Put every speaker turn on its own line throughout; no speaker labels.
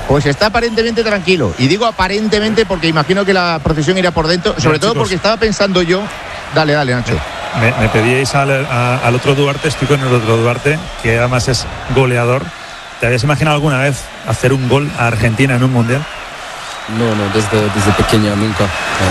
Pues está aparentemente tranquilo. Y digo aparentemente porque imagino que la procesión irá por dentro, sobre todo porque estaba pensando yo. Dale, Nacho.
Me pedíais al otro Duarte, estoy con el otro Duarte, que además es goleador. ¿Te habías imaginado alguna vez hacer un gol a Argentina en un mundial?
No, desde pequeña nunca.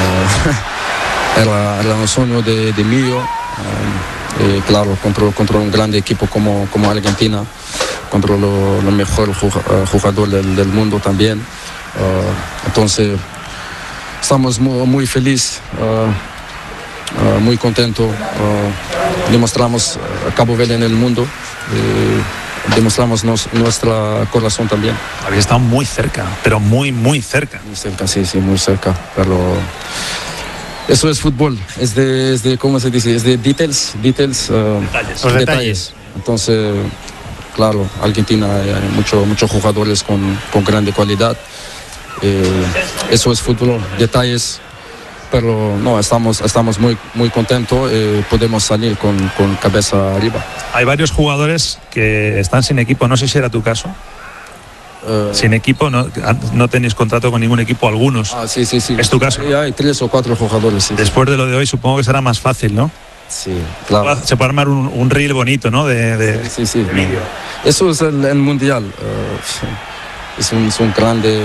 Era un sueño de mío. Claro, contra un grande equipo como Argentina, contra lo mejor jugador del mundo también. Entonces, estamos muy felices, muy contentos. Demostramos a Cabo Verde en el mundo. Demostramos nuestro corazón también.
Había estado muy cerca, pero muy cerca.
Muy cerca, sí, muy cerca. Pero eso es fútbol, es de ¿cómo se dice? Es de detalles. Entonces, claro, Argentina hay muchos jugadores con grande calidad. Eso es fútbol, detalles. Pero no, estamos muy contentos, podemos salir con cabeza arriba.
Hay varios jugadores que están sin equipo, no sé si era tu caso. Sin equipo, no tenéis contrato con ningún equipo, algunos.
Sí.
¿Es tu caso?
Hay 3 o 4 jugadores. Sí,
después de lo de hoy supongo que será más fácil, ¿no?
Sí, claro.
Se puede armar un reel bonito, ¿no? De vídeo.
Eso es el mundial. Es un grande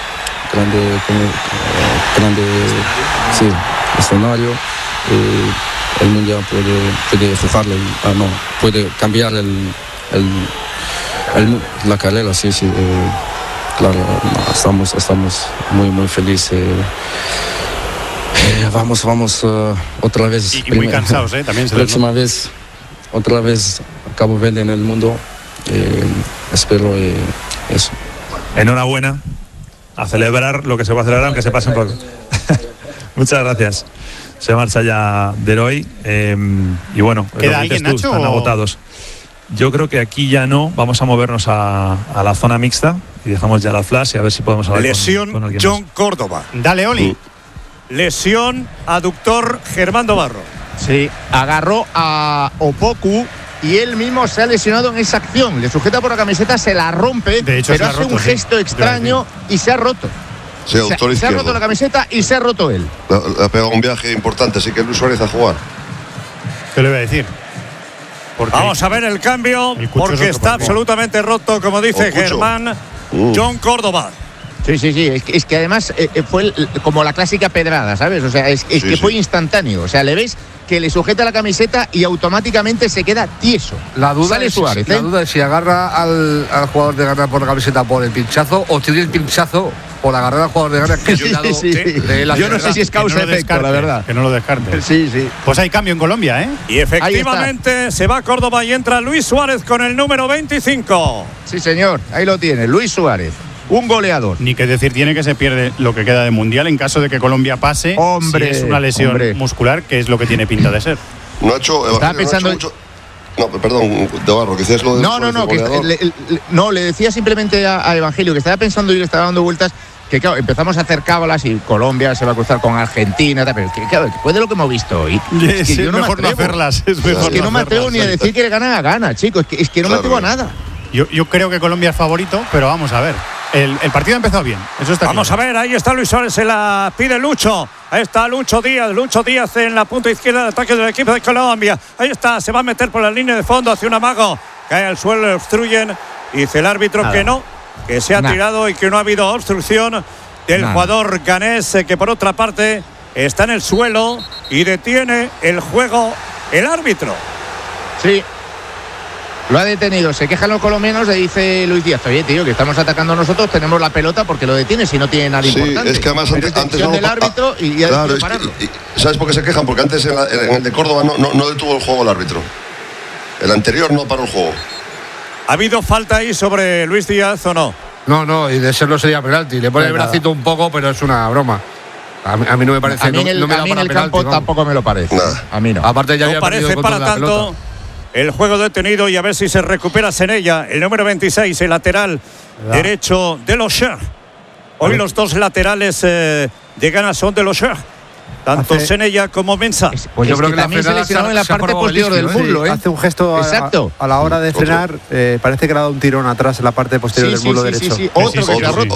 sí, escenario. El mundial puede jugarle, puede cambiar la carrera, sí. Claro, estamos muy felices. Vamos otra vez.
Y muy cansados, también.
Próxima vez, otra vez Cabo Verde en el mundo. Espero eso.
Enhorabuena. A celebrar lo que se va a celebrar, aunque se pase un poco. Muchas gracias. Se marcha ya Deroy. Y bueno,
¿queda alguien, Nacho?
Están agotados. Yo creo que aquí ya no. Vamos a movernos a la zona mixta y dejamos ya la flash y a ver si podemos hablar
lesión
con alguien
John
más.
Córdoba.
Dale, Oli.
Lesión aductor Germán Dobarro.
Sí, agarró a Opoku y él mismo se ha lesionado en esa acción. Le sujeta por la camiseta, se la rompe,
de hecho,
pero hace un gesto extraño y se ha roto.
Sí,
se ha roto la camiseta y se ha roto él.
Ha pegado un viaje importante, así que Luis Suárez a jugar.
¿Qué le voy a decir?
Vamos a ver el cambio, porque está absolutamente roto, como dice Germán. John Córdoba.
Sí. Es que además fue como la clásica pedrada, ¿sabes? O sea, es que fue instantáneo. O sea, le ves que le sujeta la camiseta y automáticamente se queda tieso.
La duda
Sale
es
Suárez,
la duda es si agarra al jugador de Ghana por la camiseta por el pinchazo o tiene el pinchazo por agarrar al jugador de Ghana que
yo no sé si es causa-efecto, la verdad.
Que no lo descarte.
Sí.
Pues hay cambio en Colombia, ¿eh?
Y efectivamente se va Córdoba y entra Luis Suárez con el número 25.
Sí, señor, ahí lo tiene, Luis Suárez. Un goleador.
Ni que decir tiene que se pierde lo que queda de mundial en caso de que Colombia pase.
Hombre,
si es una lesión muscular, que es lo que tiene pinta de ser.
Nacho,
estaba pensando.
No, perdón, Dobarro, que decías lo de.
No, le decía simplemente a Evangelio que estaba pensando y le estaba dando vueltas. Que claro, empezamos a hacer cábalas y Colombia se va a cruzar con Argentina, pero claro, después de lo que hemos visto hoy, es que yo no
mejor no hacerlas. Es que
no me atrevo ni a decir que le gana, chicos. Es que no me atrevo a nada.
Yo creo que Colombia es favorito, pero vamos a ver. El partido ha empezado bien. Eso está
Vamos
claro.
a ver, ahí está Luis Suárez, se la pide Lucho. Ahí está Lucho Díaz en la punta izquierda de ataque del equipo de Colombia. Ahí está, se va a meter por la línea de fondo hacia un amago. Cae al suelo, le obstruyen. Dice el árbitro que se ha tirado y que no ha habido obstrucción del jugador ganés, que por otra parte está en el suelo y detiene el juego el árbitro.
Sí. Lo ha detenido, se quejan los colombianos, le dice Luis Díaz, oye tío, que estamos atacando nosotros, tenemos la pelota porque lo detiene si no tiene nada importante.
Es que además antes
no, del árbitro y ya
claro,
pararlo.
¿Sabes por qué se quejan? Porque antes en el de Córdoba no detuvo el juego el árbitro. El anterior no paró el juego.
¿Ha habido falta ahí sobre Luis Díaz o no?
No, y de serlo sería penalti. Le pone el bracito un poco, pero es una broma. A mí no me parece.
A mí en el campo tampoco me lo parece.
Nada.
A mí no.
Aparte ya
no parece para tanto. El juego detenido y a ver si se recupera Senella, el número 26, el lateral derecho de los Cher. Hoy los dos laterales de Ghana son de los Cher. Tanto Senella como Mensah.
Pues yo creo que
también se lesionó en la parte posterior del muslo.
Hace un gesto a la hora de frenar. Parece que le ha dado un tirón atrás en la parte posterior del muslo derecho.
Sí. Otro que se ha roto.